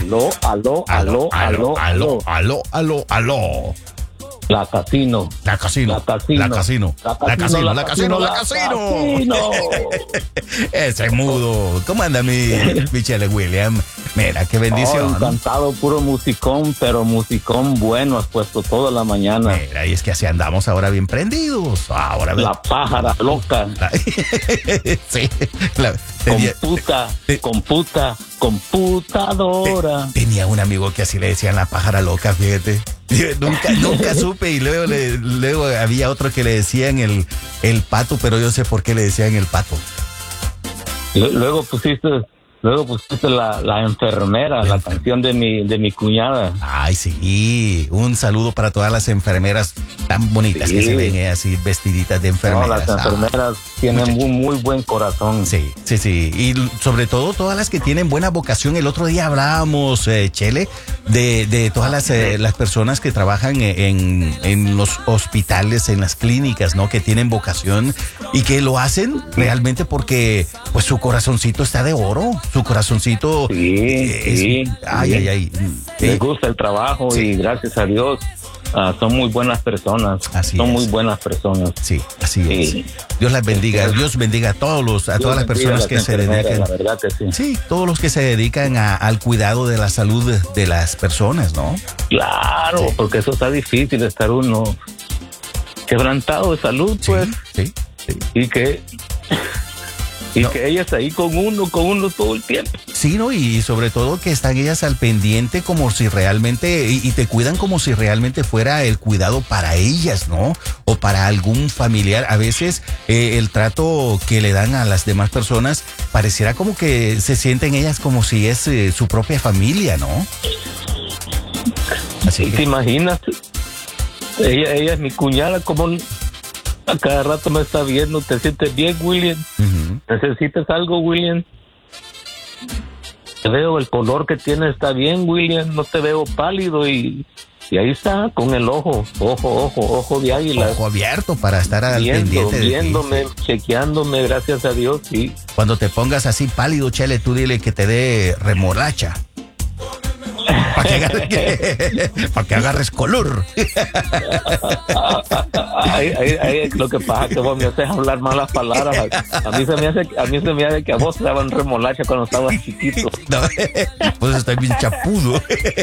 Aló. La casino. Ese mudo. ¿Cómo anda mi Michelle William? Mira, qué bendición. Encantado, puro musicón, pero musicón bueno, has puesto toda la mañana. Mira, y es que así andamos ahora bien prendidos. Ahora la pájara loca. Sí. Computadora. Tenía un amigo que así le decían la pájara loca, fíjate. Nunca supe, y luego había otro que le decían el pato, pero yo sé por qué le decían el pato. Luego pusiste la enfermera, la canción de mi cuñada. Ay, sí. Un saludo para todas las enfermeras tan bonitas que se ven así vestiditas de enfermeras. No, las enfermeras tienen un muy buen corazón. Sí. Y sobre todo todas las que tienen buena vocación. El otro día hablábamos, Chele, de todas las personas que trabajan en los hospitales, en las clínicas, ¿no? Que tienen vocación y que lo hacen realmente porque pues su corazoncito está de oro. Su corazoncito. Sí. Ay. Les gusta el trabajo y gracias a Dios son muy buenas personas. Muy buenas personas. Sí, así es. Dios las bendiga. Dios bendiga a todas las personas que se dedican. La verdad que sí. Sí, todos los que se dedican al cuidado de la salud de las personas, ¿no? Claro, porque eso está difícil, estar uno quebrantado de salud, pues. Sí. Y que ella está ahí con uno todo el tiempo. Sí, ¿no? Y sobre todo que están ellas al pendiente como si realmente, y te cuidan como si realmente fuera el cuidado para ellas, ¿no? O para algún familiar. A veces el trato que le dan a las demás personas pareciera como que se sienten ellas como si es su propia familia, ¿no? Así que... ¿Te imaginas? Ella es mi cuñada, como... A cada rato me está viendo. ¿Te sientes bien, William? Uh-huh. ¿Necesitas algo, William? Te veo, el color que tienes está bien, William. No te veo pálido y ahí está, con el ojo de águila. Ojo abierto para estar al pendiente. Viéndome, chequeándome, gracias a Dios, sí. Cuando te pongas así pálido, Chele, tú dile que te dé remolacha. Para que agarres color. Lo que pasa es que vos me haces hablar malas palabras. A mí se me hace que a vos te daban remolacha cuando estabas chiquito. No, pues estoy bien chapudo.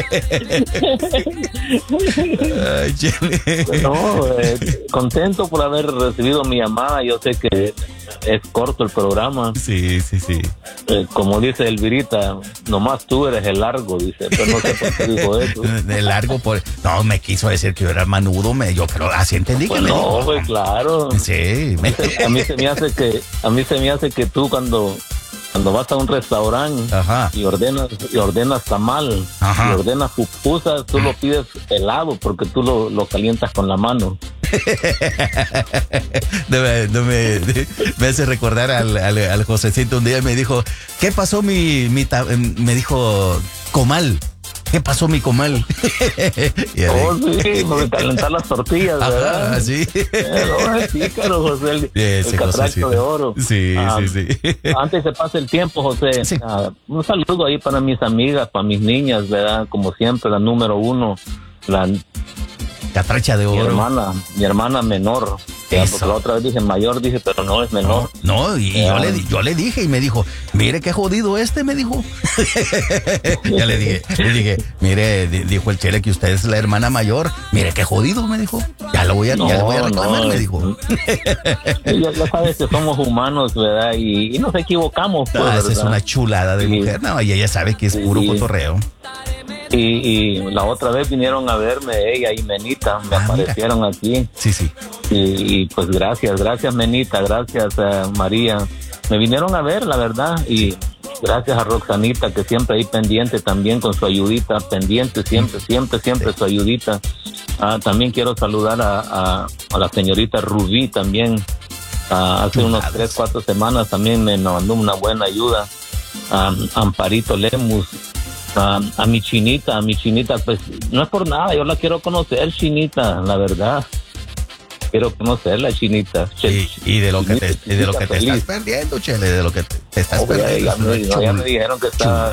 Ay, no, contento por haber recibido mi llamada. Yo sé que es corto el programa. Sí. Como dice Elvirita, nomás tú eres el largo, dice, pero no sé por qué dijo eso. El largo no, me quiso decir que yo era manudo, yo creo, así entendí que me dijo. No, pues claro. Sí. A mí se me hace que tú cuando vas a un restaurante y ordenas tamal, y ordenas pupusas, tú lo pides helado porque tú lo calientas con la mano. Me hace recordar al Josecito. Un día me dijo, ¿qué pasó me dijo, comal? ¿Qué pasó mi comal? Sí, porque calentar las tortillas, ¿verdad? Ajá, sí. Sí, claro, José, el catracho de oro. Sí. Antes se pase el tiempo, José. Sí. Un saludo ahí para mis amigas, para mis niñas, ¿verdad? Como siempre, la número 1, la catracha de oro. Mi hermana menor. Porque la otra vez dije mayor, pero no es menor. No, y yo le dije y me dijo, mire qué jodido me dijo. Ya le dije, mire, dijo el Chele que usted es la hermana mayor, mire qué jodido, me dijo. Ya le voy a reclamar, me dijo. Ya sabes que somos humanos, ¿verdad? Y nos equivocamos, pues, esa es una chulada de mujer, no, y ella sabe que es puro cotorreo. Y la otra vez vinieron a verme ella y Menita, me aparecieron aquí. Sí. Y pues gracias Menita, gracias María. Me vinieron a ver, la verdad, y gracias a Roxanita, que siempre ahí pendiente también con su ayudita, pendiente siempre su ayudita. También quiero saludar a la señorita Rubí también. Hace unos 3-4 semanas también me mandó una buena ayuda. Amparito Lemus. A mi chinita, pues no es por nada, yo la quiero conocer, chinita, la verdad. Quiero conocerla, chinita. Y de lo que te estás perdiendo, Chele, de lo que te estás perdiendo. Ya me dijeron que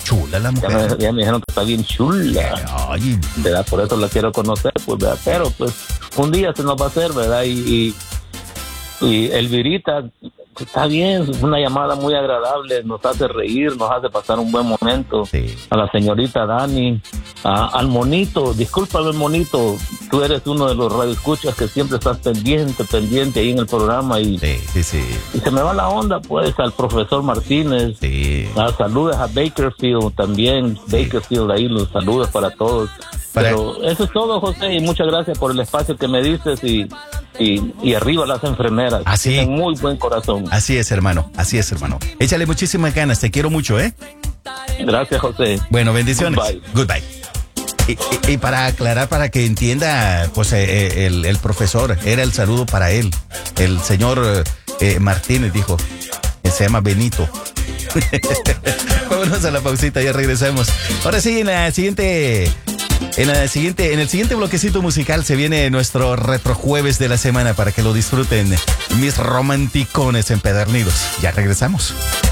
Chula la mujer. Ya me dijeron que está bien chula. Ay, ¿Verdad? Por eso la quiero conocer, pues, ¿verdad? Pero pues un día se nos va a hacer, ¿verdad? Y Elvirita, está bien, es una llamada muy agradable, nos hace reír, nos hace pasar un buen momento. sí. A la señorita Dani, al monito, discúlpame monito, tú eres uno de los radioescuchas que siempre estás pendiente ahí en el programa y se me va la onda, pues, al profesor Martínez. Sí. Saludos a Bakersfield también, Bakersfield, ahí los saludos para todos. Pero eso es todo, José, y muchas gracias por el espacio que me dices y arriba las enfermeras. Así. Tienen muy buen corazón. Así es, hermano. Échale muchísimas ganas, te quiero mucho, ¿eh? Gracias, José. Bueno, bendiciones. Goodbye. Y para aclarar, para que entienda, pues el profesor, era el saludo para él. El señor Martínez dijo, que se llama Benito. Vámonos a la pausita, ya regresamos. Ahora sí, en el siguiente bloquecito musical se viene nuestro retrojueves de la semana para que lo disfruten mis romanticones empedernidos. Ya regresamos.